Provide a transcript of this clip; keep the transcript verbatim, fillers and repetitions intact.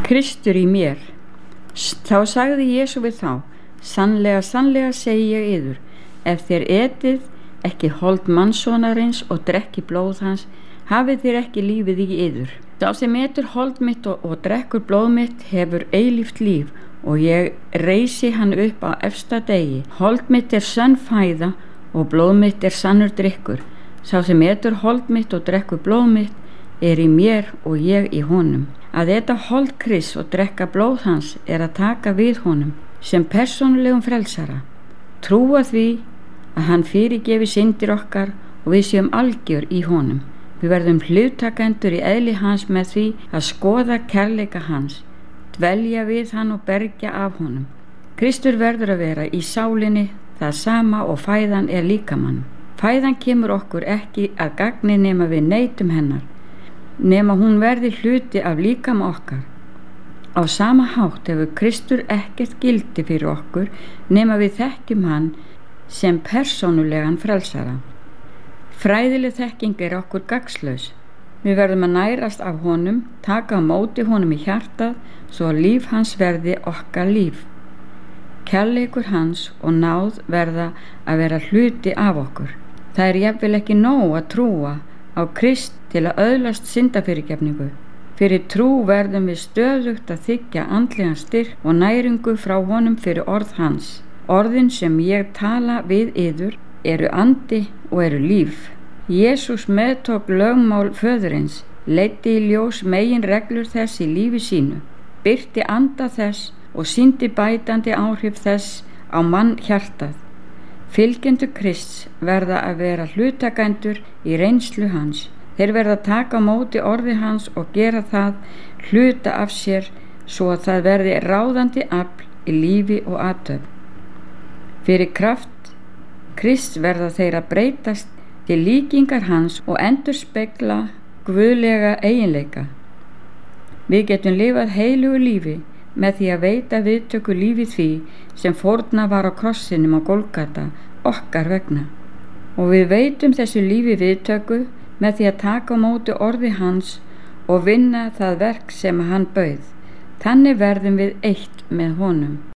Kristur í mér. Þá sagði Jesú við þá: Sannlega, sannlega segi ég yður, ef þér etið ekki hold mannssonarins og drekki blóð hans, hafið þér ekki lífið í yður. Sá sem etur hold mitt og, og drekkur blóð mitt hefur eilíft líf, og ég reisi hann upp á efsta degi. Hold mitt er sönn fæða og blóð mitt er sannur drykkur. Sá sem etur hold mitt og drekkur blóð mitt er í mér og ég í honum. Að eta hold Krists og drekka blóð hans er að taka við honum sem persónulegum frelsara, trúa því að hann fyrirgefi syndir okkar og við séum algjör í honum. Við verðum hlutakendur í eðli hans með því að skoða kærleika hans, dvelja við hann og bergja af honum. Kristur verður að vera í sálinni það sama og fæðan er líkamann. Fæðan kemur okkur ekki að gagni nema við neytum hennar, nema hún verði hluti af líkama okkar. Á sama hátt hefur Kristur ekkert gildi fyrir okkur nema við þekkjum hann sem persónulegan frelsara. Fræðileg þekking er okkur gagnslaus. Við verðum að nærast af honum, taka á móti honum í hjartað svo að líf hans verði okkar líf. Kærleikur hans og náð verða að vera hluti af okkur. Það er jafnvel ekki nóg að trúa á Krist til að öðlast syndafyrirgefningu. Fyrir trú verðum við stöðugt að þiggja andlegan styrk og næringu frá honum fyrir orð hans. Orðin sem ég tala við yður eru andi og eru líf. Jesús meðtók lögmál föðurins, leiddi í ljós megin reglur þess í lífi sínu, birti anda þess og sýndi bætandi áhrif þess á mann hjartað. Fylgjendur Krists verða að vera hlutakendur í reynslu hans. Þeir verða að taka á móti orði hans og gera það hluta af sér svo að það verði ráðandi afl í lífi og athöfn. Fyrir kraft Krists verða þeir að breytast til líkingar hans og endurspegla guðlega eiginleika. Við getum lifað heilugu lífi með því að veita viðtöku lífi því sem fórna var á krossinum á Golgata okkar vegna. Og við veitum þessu lífi viðtöku með því að taka á móti orði hans og vinna það verk sem hann bauð. Þannig verðum við eitt með honum.